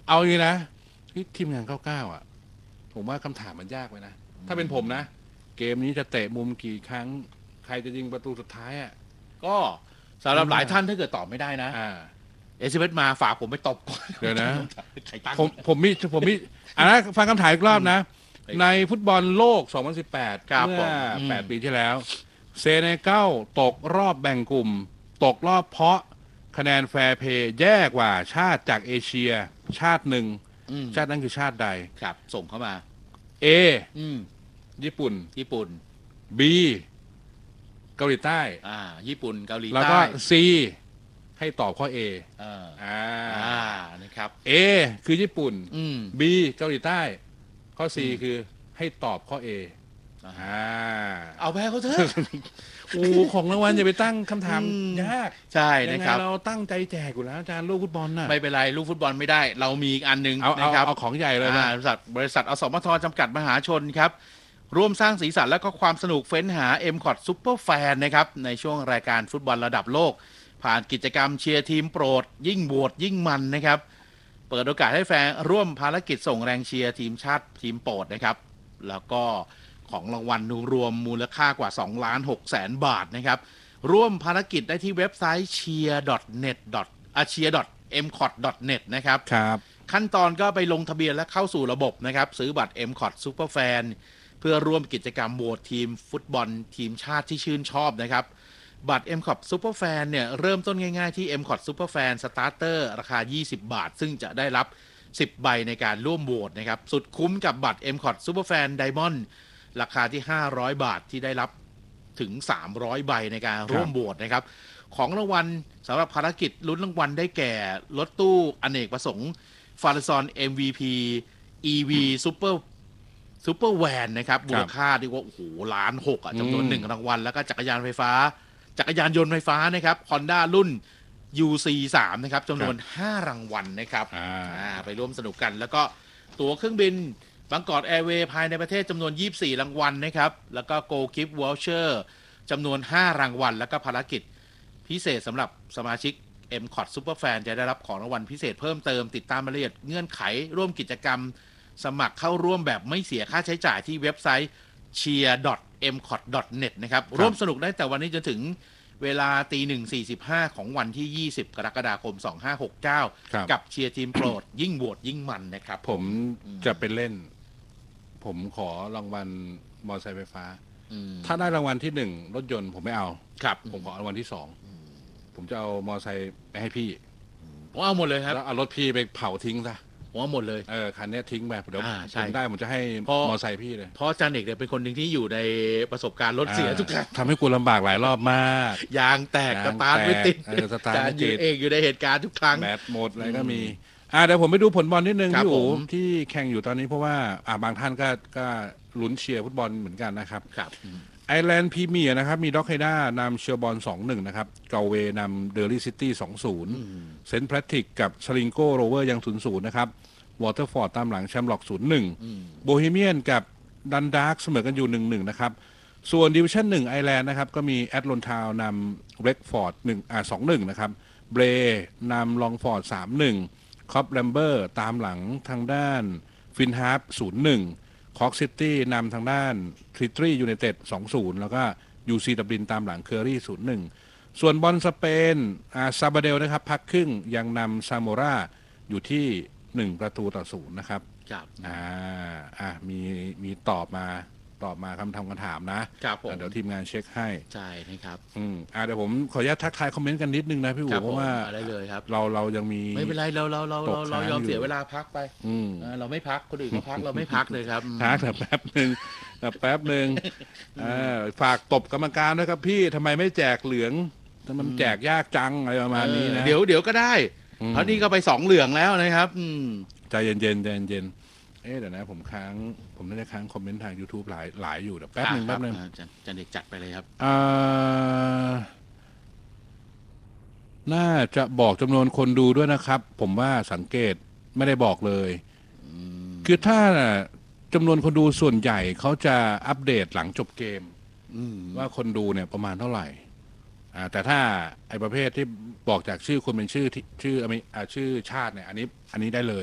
เอาอย่างนี้นะที่ทีมงาน99อ่ะผมว่าคำถามมันยากไปนะถ้าเป็นผมนะเกมนี้จะเตะมุมกี่ครั้งใครจะยิงประตูสุดท้ายอ่ะก็สำหรับหลายท่านถ้าเกิดตอบไม่ได้นะSMS มาฝากผมไปตบก่อนเดี๋ยวนะใครตั้งผมมีอันนั้นฟังคำถามอีกรอบนะในฟุตบอลโลก 2018 ครับเมื่อ8 ปีที่แล้วเซเนกัลตกรอบแบ่งกลุ่มตกรอบเพราะคะแนนแฟร์เพย์แย่กว่าชาติจากเอเชียชาติหนึ่งชาตินั้นคือชาติใดครับส่งเข้ามา A ญี่ปุ่น B เกาหลีใต้ญี่ปุ่นเกาหลีใต้แล้วก็ C ให้ตอบข้อ A นะครับ A คือญี่ปุ่น B เกาหลีใต้ข้อ C คือให้ตอบข้อ A เอาไปเขาเถอะโอ้ของรางวัลอย่าไปตั้งคำถามยากใช่นะครับเราตั้งใจแจกอยู่แล้วอาจารย์ลูกฟุตบอลน่ะไม่เป็นไรลูกฟุตบอลไม่ได้เรามีอีกอันนึงนะครับเอาของใหญ่เลยนะบริษัทอสมทจำกัดมหาชนครับร่วมสร้างสีสันและก็ความสนุกเฟ้นหา M-COT Super Fan นะครับในช่วงรายการฟุตบอลระดับโลกผ่านกิจกรรมเชียร์ทีมโปรดยิ่งโหวตยิ่งมันนะครับเปิดโอกาสให้แฟนร่วมภารกิจส่งแรงเชียร์ทีมชาติทีมโปรดนะครับแล้วก็ของรางวัลรวมมูลค่ากว่า 2,600,000 บาทนะครับร่วมภารกิจได้ที่เว็บไซต์ cheer.mcot.net นะครับขั้นตอนก็ไปลงทะเบียนและเข้าสู่ระบบนะครับซื้อบัตร M-COT Super Fan เพื่อร่วมกิจกรรมโหวตทีมฟุตบอลทีมชาติที่ชื่นชอบนะครับบัตร M-COT Super Fan เนี่ยเริ่มต้นง่ายๆที่ M-COT Super Fan Starter ราคา20 บาทซึ่งจะได้รับ10ใบในการร่วมโหวตนะครับสุดคุ้มกับบัตร M-COT Super Fan Diamond ราคาที่500 บาทที่ได้รับถึง300ใบในการร่วมโหวตนะครับของรางวัลสำหรับภารกิจลุ้นรางวัลได้แก่รถตู้อเนกประสงค์ฟาร์ซอน MVP EV Super Van นะครับมูลค่าที่ว่าโอ้โห1,600,000จำนวน1รางวัลแล้วก็จักรยานยนต์ไฟฟ้านะครับ Honda รุ่น UC3 นะครับจำนวน5รางวัลนะครับไปร่วมสนุกกันแล้วก็ตั๋วเครื่องบินบางกอกแอร์เวย์ภายในประเทศจำนวน24รางวัลนะครับแล้วก็ Go Gift Voucher จำนวน5รางวัลแล้วก็ภารกิจพิเศษสำหรับสมาชิก M-COT Super Fan จะได้รับของรางวัลพิเศษเพิ่มเติมติดตามรายละเอียดเงื่อนไขร่วมกิจกรรมสมัครเข้าร่วมแบบไม่เสียค่าใช้จ่ายที่เว็บไซต์ cheer.mcot.net นะครับร่วมสนุกได้แต่วันนี้จนถึงเวลา 1:45 ของวันที่ 20 กรกฎาคม 2569 กับเชียร์ทีมโปรดยิ่งโหวตยิ่งมันนะครับผมจะไปเล่นผมขอรางวัลมอเตอร์ไซค์ไฟฟ้าถ้าได้รางวัลที่1รถยนต์ผมไม่เอาครับผมขอรางวัลที่2ผมจะเอามอเตอร์ไซค์ไปให้พี่ผมเอาหมดเลยครับแล้วเอารถพี่ไปเผาทิ้งซะผมเอาหมดเลยคันนี้ทิ้งไปเดี๋ยวผมได้ผมจะให้มอเตอร์ไซค์พี่เลยเพราะอาจารย์เอกเนี่ยเป็นคนหนึ่งที่อยู่ในประสบการณ์รถเสียทุกครั้งทำให้กูลำบากหลายรอบมากยางแตกสตาร์ทไม่ติดสตาร์ทไม่ติดเอกอยู่ในเหตุการณ์ทุกครั้งแบตหมดอะไรก็มีเดี๋ยวผมไปดูผลบอลนิดนึงพี่อู๋ที่แข่งอยู่ตอนนี้เพราะว่าบางท่านก็ลุ้นเชียร์ฟุตบอลเหมือนกันนะครับไอร์แลนด์พรีเมียร์นะครับมีด็อกไฮด้านำเชียร์บอล 2-1 นะครับเกาเวนำเดอร์ลี่ซิตี้ 2-0 เซนต์แพทริกกับสลิงโกโรเวอร์ยัง 0-0 นะครับวอเตอร์ฟอร์ดตามหลังแชมป์ล็อก 0-1 โบฮีเมียนกับดันดาร์กเสมอกันอยู่ 1-1 นะครับส่วนดิวิชั่น 1 ไอร์แลนด์นะครับก็มีแอตแลนทาวนำเรกฟอร์ด2-1 นะครับเบรนำลองฟอร์ด 3-1 คอปแลมเบอร์ตามหลังทางด้านฟินฮาร์ป 0-1 คอกซิตี้นำทางด้านทริตรียูไนเต็ด 2-0 แล้วก็ยูซีดับลินตามหลังเคอรี่ 0-1 ส่วนบอลสเปนซาบาเดลนะครับพักครึ่งยังนำซาโมราอยู่ที่1-0นะครับมีตอบมาคำถามนะครับเดี๋ยวทีมงานเช็คให้ใช่นะครับเดี๋ยวผมขออนุญาตทักทายคอมเมนต์กันนิดนึงนะพี่อู๋เพราะว่าได้เลยครับเรายังมีไม่เป็นไรเรายอมเสียเวลาพักไปเราไม่พักคนอื่นเขาพักเราไม่พักเลยครับพักแต่แป๊บนึงฝากตบกรรมการด้วยครับพี่ทำไมไม่แจกเหลืองมันแจกยากจังอะไรประมาณนี้นะเดี๋ยวก็ได้เพราะนี่ก็ไป2เหลืองแล้วนะครับใจเย็นเดี๋ยวนะผมน่าจะค้างคอมเมนต์ทาง YouTube หลายอยู่เดี๋ยวแป๊บนึงจะเด็กจัดไปเลยครับน่าจะบอกจำนวนคนดูด้วยนะครับผมว่าสังเกตไม่ได้บอกเลยคือถ้าจำนวนคนดูส่วนใหญ่เขาจะอัปเดตหลังจบเกมว่าคนดูเนี่ยประมาณเท่าไหร่แต่ถ้าไอ้ประเภทที่บอกจากชื่อคนเป็นชื่อชาติเนี่ยอันนี้ได้เลย